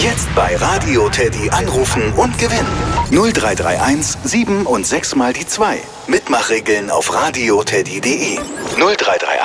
Jetzt bei Radio Teddy anrufen und gewinnen. 0331 7 und 6 mal die 2. Mitmachregeln auf radioteddy.de. 0331